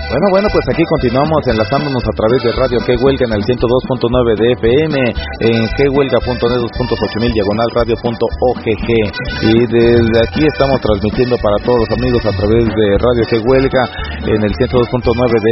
Bueno, pues aquí continuamos enlazándonos a través de Radio Que Huelga en el 102.9 de FM, en quehuelga.net/8000 /radio.ogg, y desde aquí estamos transmitiendo para todos los amigos a través de Radio Que Huelga en el 102.9 de